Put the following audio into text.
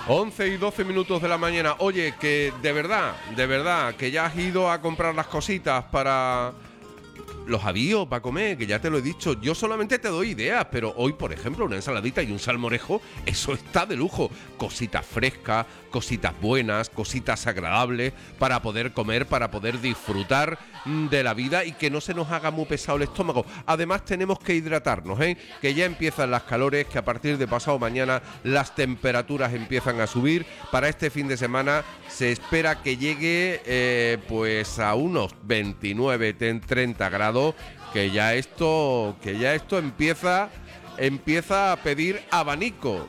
11 y 12 minutos de la mañana. Oye, que de verdad, que ya has ido a comprar las cositas para los avíos, para comer, que ya te lo he dicho. Yo solamente te doy ideas, pero hoy, por ejemplo, una ensaladita y un salmorejo, eso está de lujo. Cositas frescas, cositas buenas, cositas agradables para poder comer, para poder disfrutar de la vida y que no se nos haga muy pesado el estómago. Además, tenemos que hidratarnos, que ya empiezan las calores, que a partir de pasado mañana las temperaturas empiezan a subir. Para este fin de semana se espera que llegue pues a unos 29, 30 grados, que ya esto empieza a pedir abanico.